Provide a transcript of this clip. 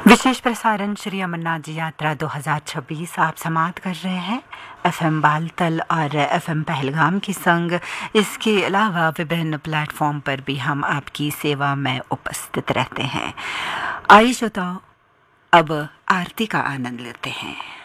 विशेष प्रसारण श्री अमरनाथ जी यात्रा 2026 आप समाप्त कर रहे हैं FM बालतल और FM पहलगाम के संग। इसके अलावा विभिन्न प्लेटफॉर्म पर भी हम आपकी सेवा में उपस्थित रहते हैं। आइए श्रोताओ, अब आरती का आनंद लेते हैं।